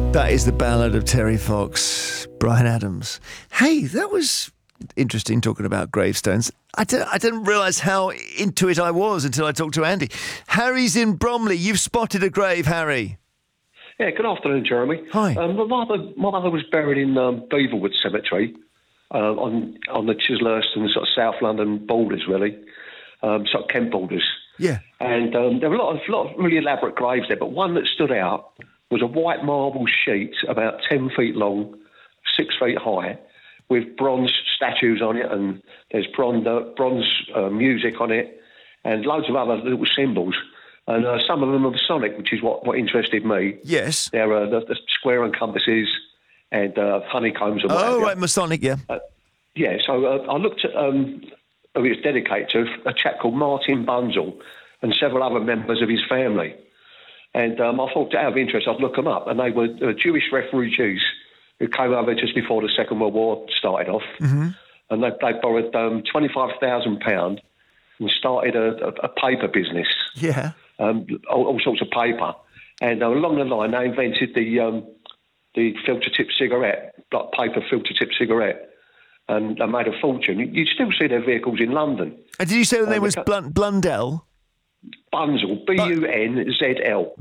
That is the ballad of Terry Fox, Bryan Adams. Hey, that was interesting talking about gravestones. I didn't realise how into it I was until I talked to Andy. Harry's in Bromley. You've spotted a grave, Harry. Yeah, good afternoon, Jeremy. Hi. My mother was buried in Beaverwood Cemetery on the Chislehurst sort of South London borders, really, sort of Kent borders. Yeah. And there were a lot of really elaborate graves there, but one that stood out was a white marble sheet about 10 feet long, 6 feet high, with bronze statues on it, and there's bronze music on it, and loads of other little symbols. And some of them are Masonic, which is what interested me. Yes. There are the square and compasses and honeycombs and whatever. Oh, right, Masonic, yeah. Yeah, so I looked at who it was dedicated to, a chap called Martin Bunzel and several other members of his family. And I thought, out of interest, I'd look them up. And they were Jewish refugees who came over just before the Second World War started off. Mm-hmm. And they borrowed £25,000 and started a paper business. Yeah. All sorts of paper. And along the line, they invented the filter tip cigarette, like paper filter tip cigarette. And they made a fortune. You'd still see their vehicles in London. And did you say the name was Blundell? Bunzel, Bunzl.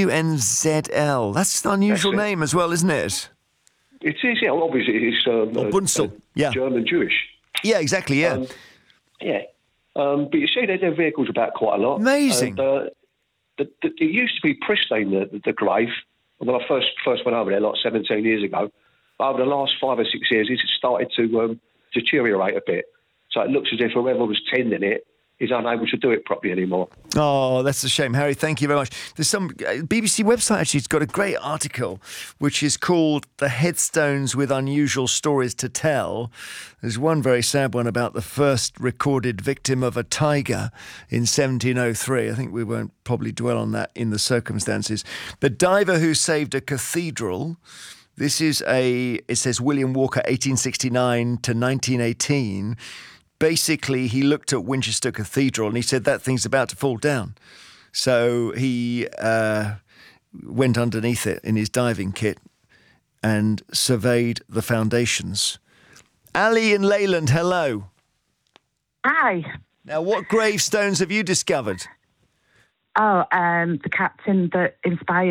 Bunzl. That's an unusual name as well, isn't it? It is, yeah. Obviously, it's Bunzel, yeah. German Jewish. Yeah, exactly, yeah. But you see their vehicles about quite a lot. Amazing. And, it used to be pristine, the grave, when I first went over there, like 17 years ago. But over the last 5 or 6 years, it's started to deteriorate a bit. So it looks as if whoever was tending it is unable to do it properly anymore. Oh, that's a shame. Harry, thank you very much. There's some BBC website actually, it's got a great article which is called The Headstones with Unusual Stories to Tell. There's one very sad one about the first recorded victim of a tiger in 1703. I think we won't probably dwell on that in the circumstances. The diver who saved a cathedral. This is it says William Walker, 1869 to 1918. Basically, he looked at Winchester Cathedral and he said, that thing's about to fall down. So he went underneath it in his diving kit and surveyed the foundations. Ali in Leyland, hello. Hi. Now, what gravestones have you discovered? Oh, the captain that inspired